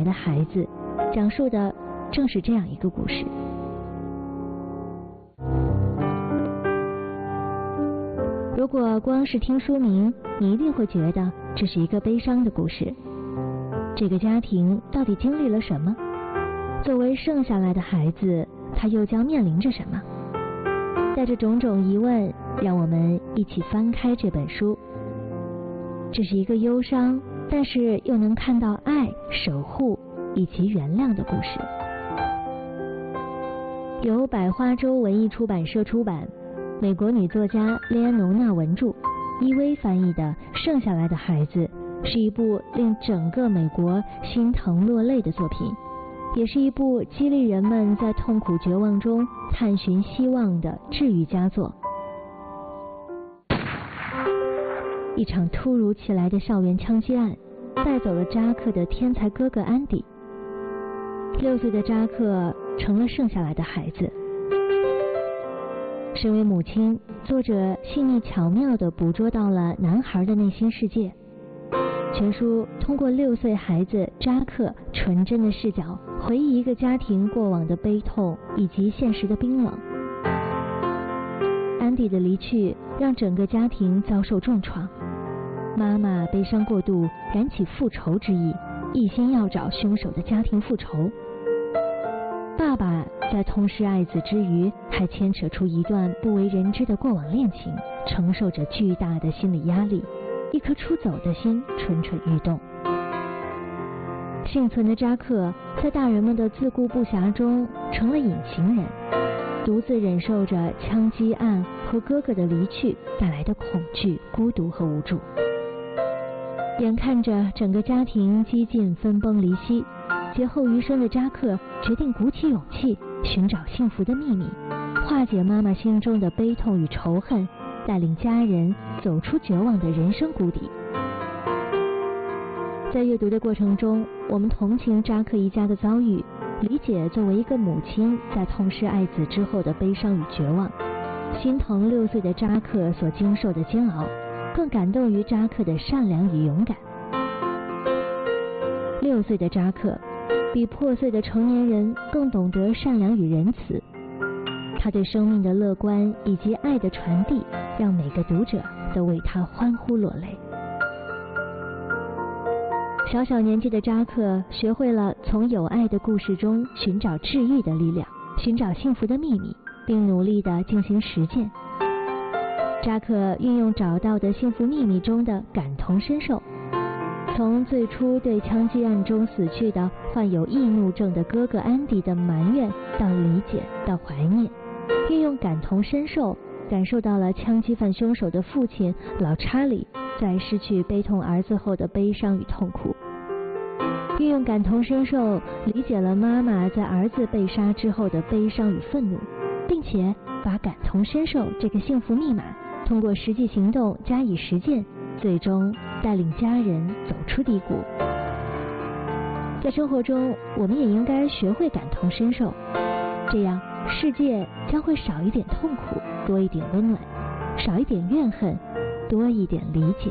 的孩子》，讲述的正是这样一个故事。如果光是听书名，你一定会觉得这是一个悲伤的故事。这个家庭到底经历了什么？作为剩下来的孩子，他又将面临着什么？带着种种疑问，让我们一起翻开这本书。这是一个忧伤，但是又能看到爱、守护以及原谅的故事。由百花洲文艺出版社出版，美国女作家列安农娜文著，伊薇翻译的《剩下来的孩子》，是一部令整个美国心疼落泪的作品，也是一部激励人们在痛苦绝望中探寻希望的治愈佳作。一场突如其来的校园枪击案带走了扎克的天才哥哥安迪。6岁的扎克成了剩下来的孩子。身为母亲，作者细腻巧妙地捕捉到了男孩的内心世界。全书通过6岁孩子扎克纯真的视角，回忆一个家庭过往的悲痛以及现实的冰冷。安迪的离去让整个家庭遭受重创，妈妈悲伤过度，燃起复仇之意，一心要找凶手的家庭复仇。爸爸在痛失爱子之余，还牵扯出一段不为人知的过往恋情，承受着巨大的心理压力，一颗出走的心蠢蠢欲动。幸存的扎克在大人们的自顾不暇中成了隐形人，独自忍受着枪击案和哥哥的离去带来的恐惧、孤独和无助。眼看着整个家庭几近分崩离析，劫后余生的扎克决定鼓起勇气寻找幸福的秘密，化解妈妈心中的悲痛与仇恨，带领家人走出绝望的人生谷底。在阅读的过程中，我们同情扎克一家的遭遇，理解作为一个母亲在痛失爱子之后的悲伤与绝望，心疼6岁的扎克所经受的煎熬，更感动于扎克的善良与勇敢。6岁的扎克比破碎的成年人更懂得善良与仁慈，他对生命的乐观以及爱的传递，让每个读者都为他欢呼落泪。小小年纪的扎克学会了从有爱的故事中寻找治愈的力量，寻找幸福的秘密，并努力地进行实践。扎克运用找到的幸福秘密中的感同身受，从最初对枪击案中死去的患有易怒症的哥哥安迪的埋怨，到理解，到怀念，运用感同身受，感受到了枪击犯凶手的父亲老查理在失去悲痛儿子后的悲伤与痛苦，运用感同身受，理解了妈妈在儿子被杀之后的悲伤与愤怒，并且把感同身受这个幸福密码通过实际行动加以实践，最终带领家人走出低谷。在生活中，我们也应该学会感同身受，这样世界将会少一点痛苦，多一点温暖，少一点怨恨，多一点理解。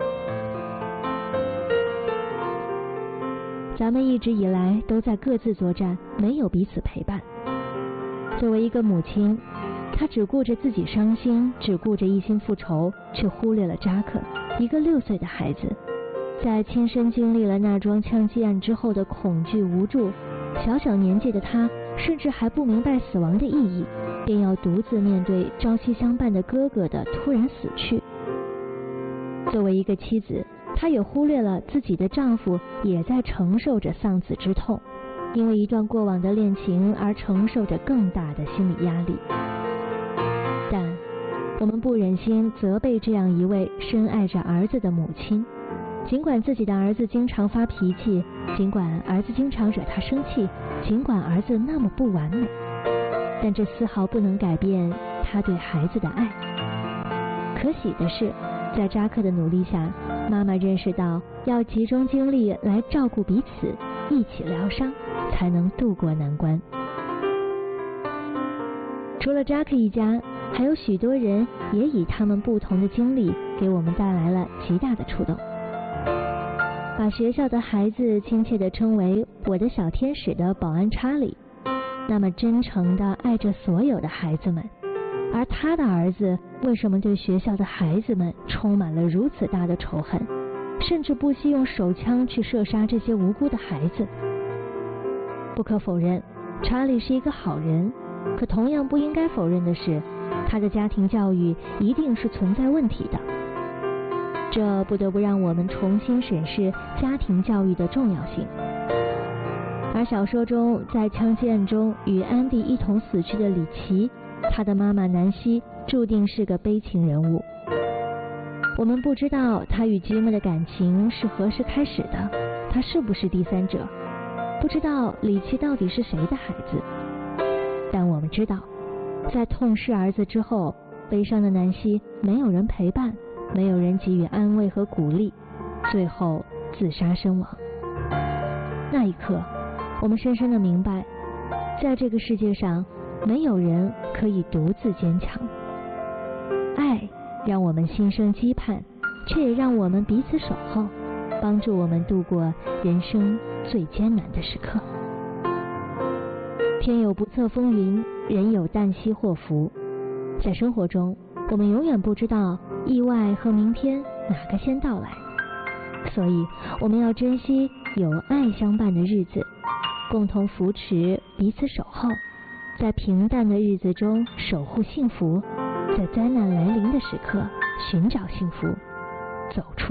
咱们一直以来都在各自作战，没有彼此陪伴。作为一个母亲，她只顾着自己伤心，只顾着一心复仇，却忽略了扎克，一个6岁的孩子。在亲身经历了那桩枪击案之后的恐惧无助，小小年纪的他甚至还不明白死亡的意义，便要独自面对朝夕相伴的哥哥的突然死去。作为一个妻子，她也忽略了自己的丈夫也在承受着丧子之痛，因为一段过往的恋情而承受着更大的心理压力。但我们不忍心责备这样一位深爱着儿子的母亲，尽管自己的儿子经常发脾气，尽管儿子经常惹她生气，尽管儿子那么不完美，但这丝毫不能改变她对孩子的爱。可喜的是，在扎克的努力下，妈妈认识到要集中精力来照顾彼此，一起疗伤，才能度过难关。除了扎克一家，还有许多人也以他们不同的经历给我们带来了极大的触动。 把学校的孩子亲切地称为我的小天使的保安查理，那么真诚地爱着所有的孩子们，而他的儿子为什么对学校的孩子们充满了如此大的仇恨，甚至不惜用手枪去射杀这些无辜的孩子？不可否认，查理是一个好人，可同样不应该否认的是，他的家庭教育一定是存在问题的。这不得不让我们重新审视家庭教育的重要性。而小说中在枪击案中与安迪一同死去的里奇，他的妈妈南希注定是个悲情人物。我们不知道他与吉姆的感情是何时开始的，他是不是第三者，不知道里奇到底是谁的孩子。但我们知道，在痛失儿子之后，悲伤的南希没有人陪伴，没有人给予安慰和鼓励，最后自杀身亡。那一刻，我们深深地明白，在这个世界上，没有人可以独自坚强。爱让我们心生羁绊，却也让我们彼此守候，帮助我们度过人生最艰难的时刻。天有不测风云，人有旦夕祸福。在生活中，我们永远不知道意外和明天哪个先到来，所以我们要珍惜有爱相伴的日子，共同扶持，彼此守候，在平淡的日子中守护幸福，在灾难来临的时刻寻找幸福，走出